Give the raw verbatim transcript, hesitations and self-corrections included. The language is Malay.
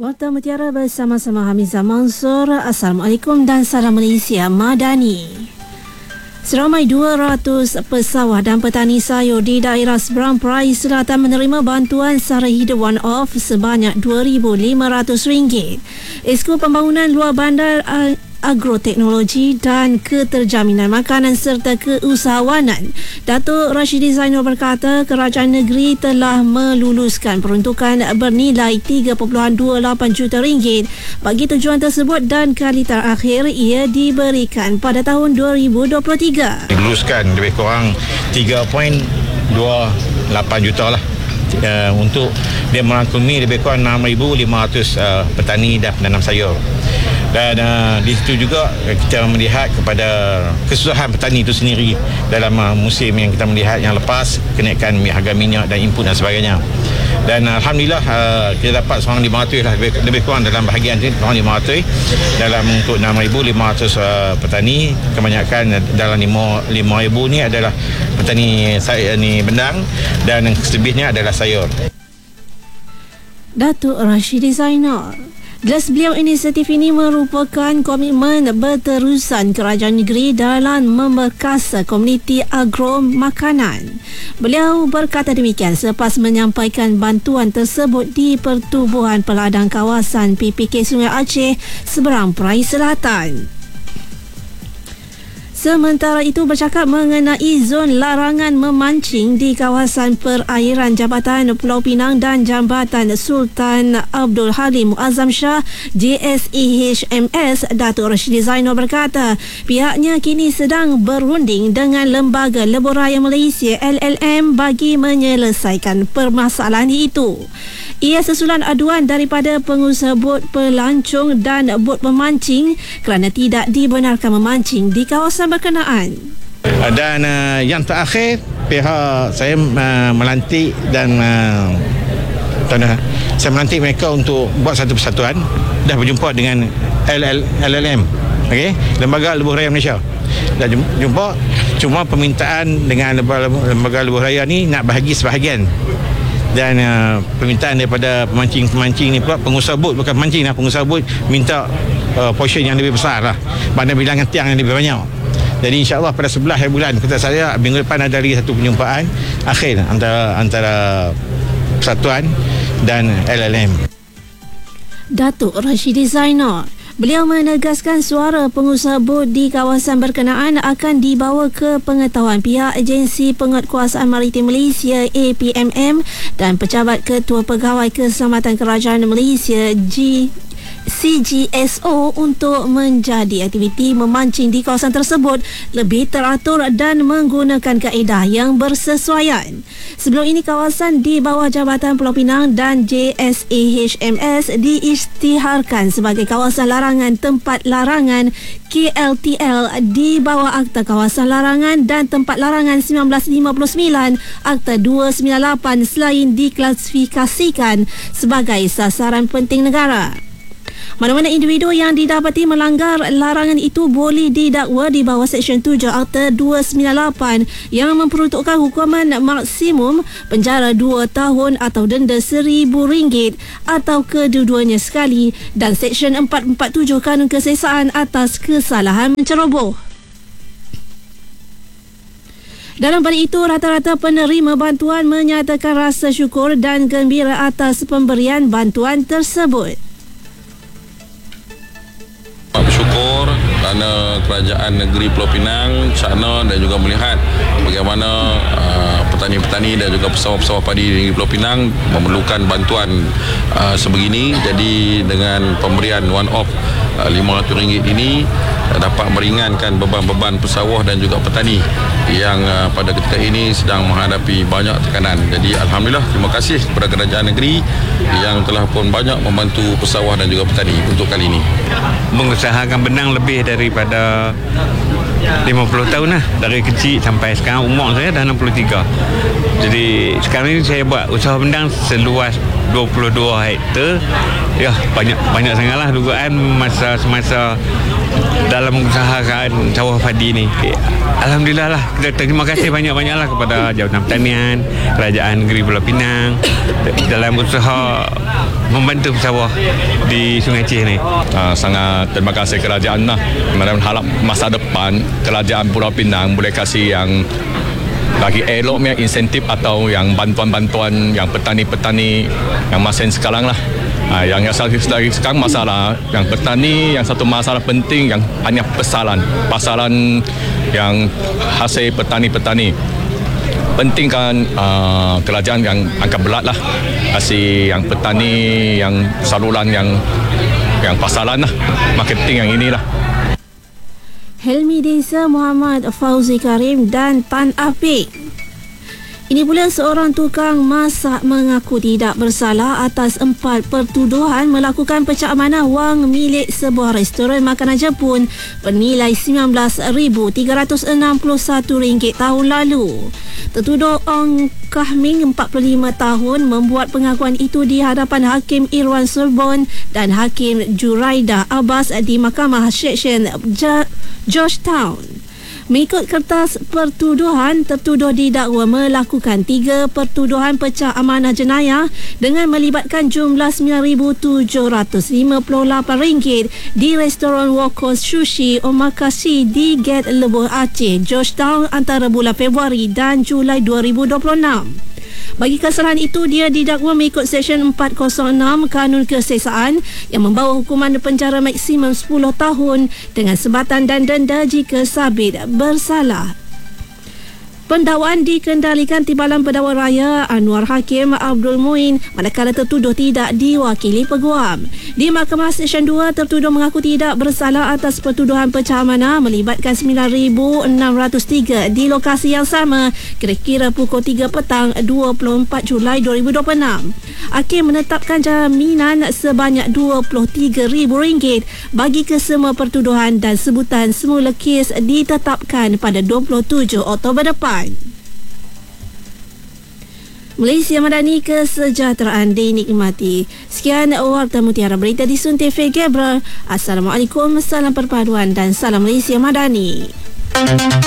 Warta Mutiara bersama-sama Hamizah Mansur. Assalamualaikum dan salam Malaysia Madani. Seramai dua ratus pesawah dan petani sayur di daerah seberang Perai Selatan menerima bantuan sara hidup one-off sebanyak dua ribu lima ratus ringgit. Esko Pembangunan Luar Bandar Agroteknologi dan Keterjaminan Makanan serta Keusahawanan Datuk Rashidi Zainal berkata kerajaan negeri telah meluluskan peruntukan bernilai tiga perpuluhan dua lapan juta ringgit bagi tujuan tersebut dan kali terakhir ia diberikan pada tahun dua ribu dua puluh tiga. Diluluskan lebih kurang tiga perpuluhan dua lapan juta lah uh, untuk dia merangkumi lebih kurang enam ribu lima ratus uh, petani dan penanam sayur. Dan uh, di situ juga kita melihat kepada kesusahan petani itu sendiri dalam uh, musim yang kita melihat yang lepas, kenaikan harga minyak dan input dan sebagainya. Dan uh, Alhamdulillah uh, kita dapat seorang lima ratus lah, lebih, lebih kurang dalam bahagian ini seorang lima ratus dalam untuk enam ribu lima ratus uh, petani. Kebanyakan dalam lima ribu ni adalah petani saya ni bendang dan selebihnya adalah sayur. Datuk Rashidi Zainal. Jelas beliau, inisiatif ini merupakan komitmen berterusan kerajaan negeri dalam memperkasa komuniti agro makanan. Beliau berkata demikian selepas menyampaikan bantuan tersebut di Pertubuhan Peladang Kawasan P P K Sungai Aceh seberang Perai Selatan. Sementara itu, bercakap mengenai zon larangan memancing di kawasan perairan Jabatan Pulau Pinang dan Jambatan Sultan Abdul Halim Muazzam Shah J S E H M S, Datuk Rashidi Zainal berkata pihaknya kini sedang berunding dengan Lembaga Lebuh Raya Malaysia L L M bagi menyelesaikan permasalahan itu. Ia susulan aduan daripada pengusaha bot pelancong dan bot pemancing kerana tidak dibenarkan memancing di kawasan berkenaan. Dan uh, yang terakhir, pihak saya uh, melantik dan uh, tanda, saya melantik mereka untuk buat satu persatuan. Dah berjumpa dengan L L, L L M, okay? Lembaga Lebuh Raya Malaysia. Dah jumpa, cuma permintaan dengan Lembaga, Lembaga Lebuh Raya ni nak bahagi sebahagian. Dan uh, permintaan daripada pemancing-pemancing ni pula, pengusaha bot, bukan pemancing lah, pengusaha bot minta uh, portion yang lebih besar lah, mana bilangan tiang yang lebih banyak. Jadi insyaAllah pada sebelas bulan, kata saya minggu depan ada lagi satu penjumpaan akhir antara antara persatuan dan L L M. Datuk Rashidi Zainal. Beliau menegaskan suara pengusaha bot di kawasan berkenaan akan dibawa ke pengetahuan pihak Agensi Penguatkuasaan Maritim Malaysia A P M M dan Pejabat Ketua Pegawai Keselamatan Kerajaan Malaysia G C G S O untuk menjadi aktiviti memancing di kawasan tersebut lebih teratur dan menggunakan kaedah yang bersesuaian. Sebelum ini, kawasan di bawah Jabatan Pulau Pinang dan J S A H M S diisytiharkan sebagai kawasan larangan tempat larangan K L T L di bawah Akta Kawasan Larangan dan Tempat Larangan seribu sembilan ratus lima puluh sembilan Akta dua sembilan lapan selain diklasifikasikan sebagai sasaran penting negara. Mana-mana individu yang didapati melanggar larangan itu boleh didakwa di bawah Seksyen tujuh Akta dua sembilan lapan yang memperuntukkan hukuman maksimum penjara dua tahun atau denda seribu ringgit atau kedua-duanya sekali, dan Seksyen empat empat tujuh Kanun Kesesaan atas kesalahan menceroboh. Dalam pada itu, rata-rata penerima bantuan menyatakan rasa syukur dan gembira atas pemberian bantuan tersebut. Bersyukur kerana kerajaan negeri Pulau Pinang cakna dan juga melihat bagaimana uh, petani-petani dan juga pesawah-pesawah padi di negeri Pulau Pinang memerlukan bantuan uh, sebegini. Jadi dengan pemberian one off uh, lima ratus ringgit ini uh, dapat meringankan beban-beban pesawah dan juga petani yang uh, pada ketika ini sedang menghadapi banyak tekanan. Jadi alhamdulillah, terima kasih kepada kerajaan negeri yang telah pun banyak membantu pesawah dan juga petani untuk kali ini. Mengusahakan benang lebih daripada lima puluh tahun lah, dari kecil sampai sekarang. Umur saya dah enam puluh tiga. Jadi sekarang ni saya buat usaha benang seluas dua puluh dua hektar. Ya, banyak banyak sangatlah dugaan masa semasa dalam mengusahakan sawah padi ni. Alhamdulillah lah, kita terima kasih banyak-banyaklah kepada Jabatan Pertanian, Kerajaan Negeri Pulau Pinang dalam usaha membantu pesawah di Sungai Cih ni. Uh, sangat terima kasih kerajaan lah. Mana harap masa depan kerajaan Pulau Pinang boleh kasih yang lagi elok punya insentif atau yang bantuan-bantuan yang petani-petani yang masih sekarang lah. Uh, yang lagi sekarang masalah yang petani, yang satu masalah penting yang hanya pasaran. Pasaran yang hasil petani-petani. Penting kan uh, kerajaan yang angkat berat lah. Kasih yang petani, yang saluran, yang yang pasaran lah. Marketing yang inilah. Helmi Desa Muhammad Fauzi Karim dan Tan Apik. Ini pula seorang tukang masak mengaku tidak bersalah atas empat pertuduhan melakukan pecah amanah wang milik sebuah restoran makanan Jepun bernilai sembilan belas ribu tiga ratus enam puluh satu ringgit tahun lalu. Tertuduh Ong Kah Ming, empat puluh lima tahun, membuat pengakuan itu di hadapan Hakim Irwan Surbon dan Hakim Juraida Abbas di Mahkamah Seksyen Georgetown. Mengikut kertas pertuduhan, tertuduh didakwa melakukan tiga pertuduhan pecah amanah jenayah dengan melibatkan jumlah sembilan ribu tujuh ratus lima puluh lapan ringgit di restoran Wokos Sushi Omakase di Gate Lebuh Aceh, Georgetown antara bulan Februari dan Julai dua ribu dua puluh enam. Bagi kesalahan itu, dia didakwa mengikut Seksyen empat kosong enam Kanun Kesesaan yang membawa hukuman penjara maksimum sepuluh tahun dengan sebatan dan denda jika sabit bersalah. Pendakwaan dikendalikan Timbalan Pendakwa Raya Anwar Hakim Abdul Muin manakala tertuduh tidak diwakili peguam. Di Mahkamah Seksyen dua, tertuduh mengaku tidak bersalah atas pertuduhan pecah amanah melibatkan sembilan ribu enam ratus tiga di lokasi yang sama kira-kira pukul tiga petang dua puluh empat Julai dua ribu dua puluh enam. Hakim menetapkan jaminan sebanyak dua puluh tiga ribu ringgit bagi kesemua pertuduhan dan sebutan semula kes ditetapkan pada dua puluh tujuh Oktober depan. Malaysia Madani, kesejahteraan dinikmati. Sekian Warta Mutiara Berita disusun T V Gabriel. Assalamualaikum, salam perpaduan dan salam Malaysia Madani.